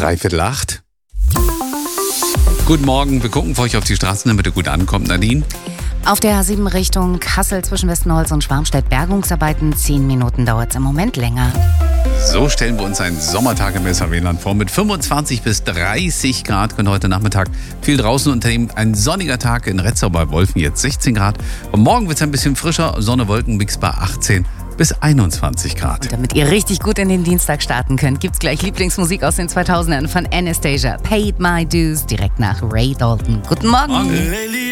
7:45. Guten Morgen, wir gucken für euch auf die Straßen, damit ihr gut ankommt. Nadine? Auf der A7 Richtung Kassel zwischen Westenholz und Schwarmstedt Bergungsarbeiten. 10 Minuten dauert es im Moment länger. So stellen wir uns einen Sommertag im SAW-Land vor. Mit 25 bis 30 Grad können heute Nachmittag viel draußen unternehmen. Ein sonniger Tag in Retzau bei Wolfen, jetzt 16 Grad. Und morgen wird es ein bisschen frischer. Sonne, Wolken, Mix bei 18 bis 21 Grad. Und damit ihr richtig gut in den Dienstag starten könnt, gibt's gleich Lieblingsmusik aus den 2000ern von Anastasia. Paid My Dues direkt nach Ray Dalton. Guten Morgen.